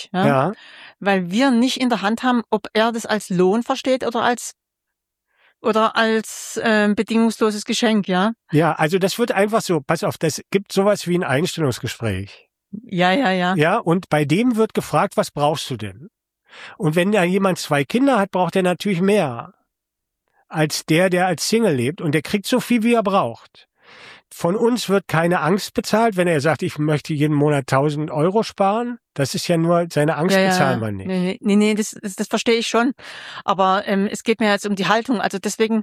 nicht. Ja? Ja. Weil wir nicht in der Hand haben, ob er das als Lohn versteht oder als bedingungsloses Geschenk, ja. Ja, also das wird einfach so, pass auf, das gibt sowas wie ein Einstellungsgespräch. Ja. Ja, und bei dem wird gefragt, was brauchst du denn? Und wenn da jemand 2 Kinder hat, braucht er natürlich mehr als der als Single lebt. Und der kriegt so viel, wie er braucht. Von uns wird keine Angst bezahlt, wenn er sagt, ich möchte jeden Monat 1.000 Euro sparen. Das ist ja nur, seine Angst bezahlen wir nicht. Nee, das verstehe ich schon. Aber es geht mir jetzt um die Haltung. Also deswegen,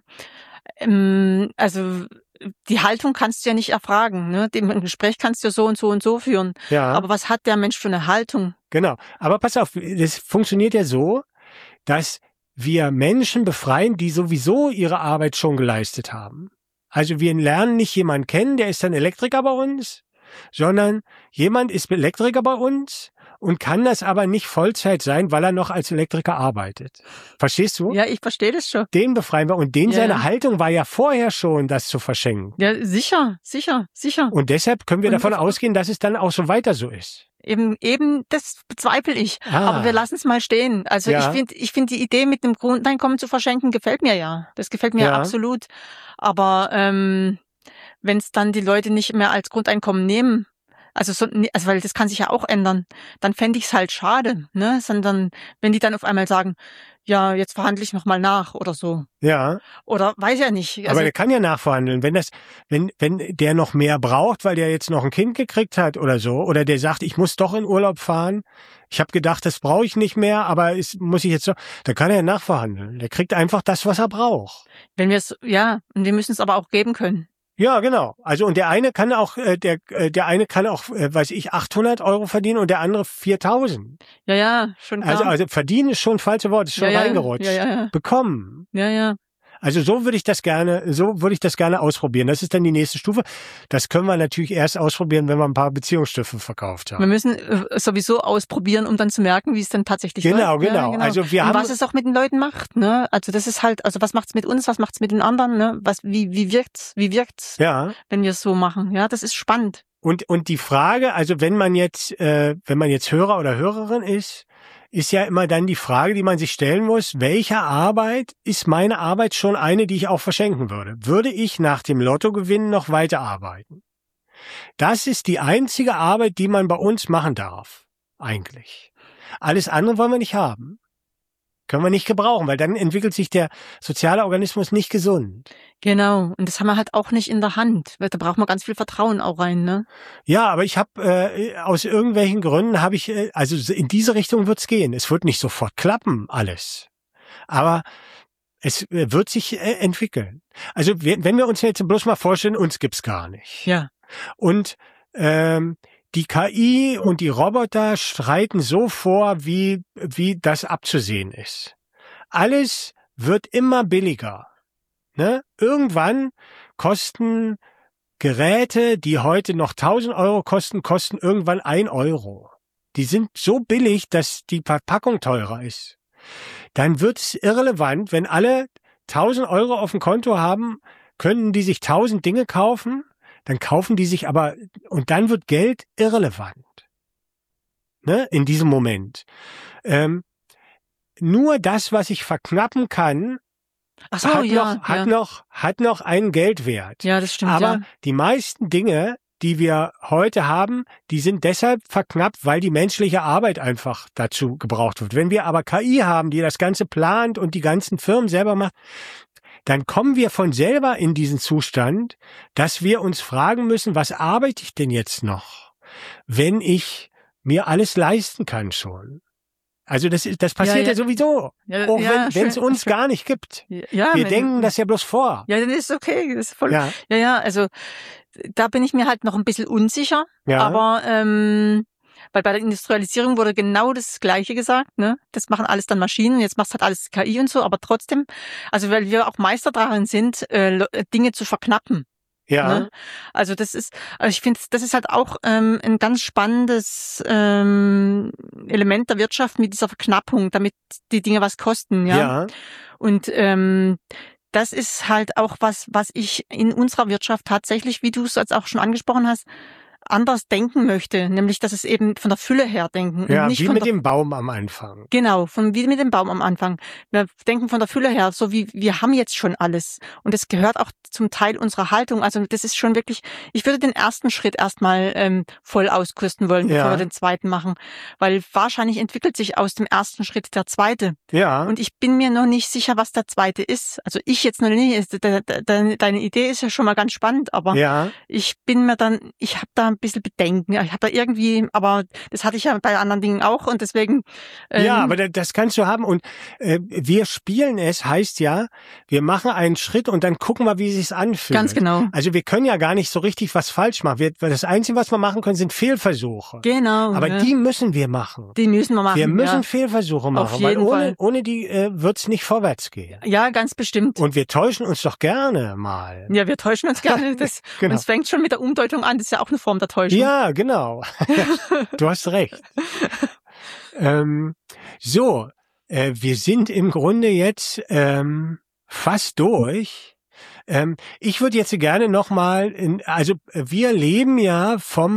also die Haltung kannst du ja nicht erfragen. Ne? Im Gespräch kannst du so und so führen. Ja. Aber was hat der Mensch für eine Haltung? Genau. Aber pass auf, das funktioniert ja so, dass wir Menschen befreien, die sowieso ihre Arbeit schon geleistet haben. Also wir lernen nicht jemanden kennen, der ist dann Elektriker bei uns, sondern jemand ist Elektriker bei uns und kann das aber nicht Vollzeit sein, weil er noch als Elektriker arbeitet. Verstehst du? Ja, ich verstehe das schon. Den befreien wir. Und seine Haltung war ja vorher schon, das zu verschenken. Ja, sicher. Und deshalb können wir davon ausgehen, dass es dann auch so weiter so ist. Eben, das bezweifle ich. Aber wir lassen es mal stehen. Also ich finde die Idee, mit dem Grundeinkommen zu verschenken, gefällt mir ja. Das gefällt mir absolut. Aber wenn es dann die Leute nicht mehr als Grundeinkommen nehmen, also weil das kann sich ja auch ändern, dann fände ich es halt schade, ne? Sondern wenn die dann auf einmal sagen, ja, jetzt verhandle ich nochmal nach oder so. Ja. Oder weiß ja nicht. Also, aber der kann ja nachverhandeln. Wenn der noch mehr braucht, weil der jetzt noch ein Kind gekriegt hat oder so, oder der sagt, ich muss doch in Urlaub fahren, ich habe gedacht, das brauche ich nicht mehr, aber muss ich jetzt doch, dann kann er ja nachverhandeln. Der kriegt einfach das, was er braucht. Und wir müssen es aber auch geben können. Ja, genau. Also und der eine kann auch, weiß ich, 800 Euro verdienen und der andere 4.000. Ja, schon klar. Also verdienen ist schon ein falsches Wort, ist schon reingerutscht. Ja. Bekommen. Ja. Also so würde ich das gerne ausprobieren. Das ist dann die nächste Stufe. Das können wir natürlich erst ausprobieren, wenn wir ein paar Beziehungsstifte verkauft haben. Wir müssen sowieso ausprobieren, um dann zu merken, wie es dann tatsächlich läuft. Genau. Also und was es auch mit den Leuten macht, ne? Also das ist halt, also was macht's mit uns, was macht's mit den anderen, ne? Wie wirkt's, wenn wir es so machen? Ja, das ist spannend. Und die Frage, also wenn man jetzt Hörer oder Hörerin ist ja immer dann die Frage, die man sich stellen muss, welcher Arbeit ist meine Arbeit schon eine, die ich auch verschenken würde? Würde ich nach dem Lottogewinn noch weiterarbeiten? Das ist die einzige Arbeit, die man bei uns machen darf, eigentlich. Alles andere wollen wir nicht haben. Können wir nicht gebrauchen, weil dann entwickelt sich der soziale Organismus nicht gesund. Genau, und das haben wir halt auch nicht in der Hand. Da braucht man ganz viel Vertrauen auch rein, ne? Ja, aber ich habe aus irgendwelchen Gründen also in diese Richtung wird's gehen. Es wird nicht sofort klappen, alles. Aber es wird sich entwickeln. Also wenn wir uns jetzt bloß mal vorstellen, uns gibt's gar nicht. Ja. Und die KI und die Roboter schreiten so vor, wie das abzusehen ist. Alles wird immer billiger. Ne? Irgendwann kosten Geräte, die heute noch 1.000 Euro kosten irgendwann 1 Euro. Die sind so billig, dass die Verpackung teurer ist. Dann wird es irrelevant, wenn alle 1.000 Euro auf dem Konto haben, können die sich 1.000 Dinge kaufen, dann kaufen die sich aber, und dann wird Geld irrelevant. Ne? In diesem Moment. Nur das, was ich verknappen kann, hat noch einen Geldwert. Ja, das stimmt. Aber die meisten Dinge, die wir heute haben, die sind deshalb verknappt, weil die menschliche Arbeit einfach dazu gebraucht wird. Wenn wir aber KI haben, die das Ganze plant und die ganzen Firmen selber macht, dann kommen wir von selber in diesen Zustand, dass wir uns fragen müssen, was arbeite ich denn jetzt noch, wenn ich mir alles leisten kann schon? Also das passiert ja sowieso, auch wenn es uns gar nicht gibt. Ja, wir denken das ja bloß vor. Ja, dann ist es okay. Das ist voll. Ja, also da bin ich mir halt noch ein bisschen unsicher. Ja. Aber weil bei der Industrialisierung wurde genau das Gleiche gesagt, ne? Das machen alles dann Maschinen, jetzt macht halt alles KI und so, aber trotzdem, also weil wir auch Meister darin sind, Dinge zu verknappen. Ja. Ne? Also ich finde, das ist halt auch ein ganz spannendes Element der Wirtschaft mit dieser Verknappung, damit die Dinge was kosten, ja. Und das ist halt auch was ich in unserer Wirtschaft tatsächlich, wie du es jetzt auch schon angesprochen hast, anders denken möchte, nämlich dass es eben von der Fülle her denken. Ja, und nicht wie von mit dem Baum am Anfang. Genau, wie mit dem Baum am Anfang. Wir denken von der Fülle her, so wie wir haben jetzt schon alles. Und das gehört auch zum Teil unserer Haltung. Also das ist schon wirklich, ich würde den ersten Schritt erstmal voll auskosten wollen, bevor wir den zweiten machen. Weil wahrscheinlich entwickelt sich aus dem ersten Schritt der zweite. Ja. Und ich bin mir noch nicht sicher, was der zweite ist. Also ich jetzt noch nicht. Deine Idee ist ja schon mal ganz spannend, aber ich habe da ein bisschen Bedenken. Ich habe da irgendwie, aber das hatte ich ja bei anderen Dingen auch und deswegen. Ja, aber das kannst du haben und wir spielen es, heißt ja, wir machen einen Schritt und dann gucken wir, wie es sich anfühlt. Ganz genau. Also wir können ja gar nicht so richtig was falsch machen. Das Einzige, was wir machen können, sind Fehlversuche. Genau. Aber die müssen wir machen. Die müssen wir machen. Wir müssen Fehlversuche machen, auf jeden weil ohne die wird's nicht vorwärts gehen. Ja, ganz bestimmt. Und wir täuschen uns doch gerne mal. Ja, wir täuschen uns gerne. Genau. Und es fängt schon mit der Umdeutung an. Das ist ja auch eine Form der Täuschung. Ja, genau. Du hast recht. Wir sind im Grunde jetzt fast durch. Ich würde jetzt gerne nochmal, wir leben ja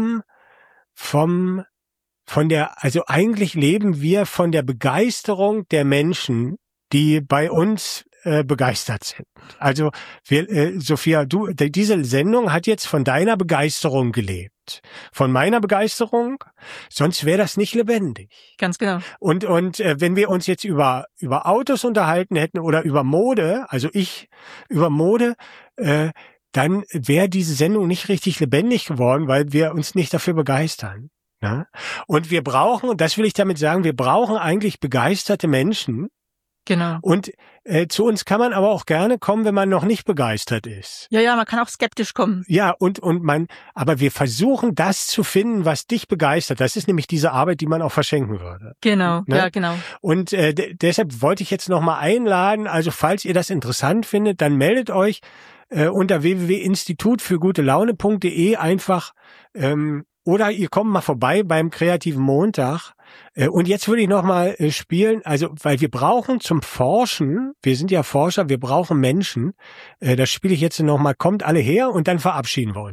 eigentlich leben wir von der Begeisterung der Menschen, die bei uns begeistert sind. Also Sophia, diese Sendung hat jetzt von deiner Begeisterung gelebt. Von meiner Begeisterung, sonst wäre das nicht lebendig. Ganz genau. Und wenn wir uns jetzt über Autos unterhalten hätten oder über Mode, also ich über Mode, dann wäre diese Sendung nicht richtig lebendig geworden, weil wir uns nicht dafür begeistern. Ja? Und wir brauchen, und das will ich damit sagen, wir brauchen eigentlich begeisterte Menschen. Genau. Und zu uns kann man aber auch gerne kommen, wenn man noch nicht begeistert ist. Ja, man kann auch skeptisch kommen. Ja, aber wir versuchen das zu finden, was dich begeistert. Das ist nämlich diese Arbeit, die man auch verschenken würde. Genau, ne? Ja, genau. Und deshalb wollte ich jetzt nochmal einladen, also falls ihr das interessant findet, dann meldet euch unter www.institutfürgutelaune.de einfach oder ihr kommt mal vorbei beim Kreativen Montag. Und jetzt würde ich nochmal spielen, also weil wir brauchen zum Forschen, wir sind ja Forscher, wir brauchen Menschen. Das spiele ich jetzt nochmal, kommt alle her und dann verabschieden wir uns.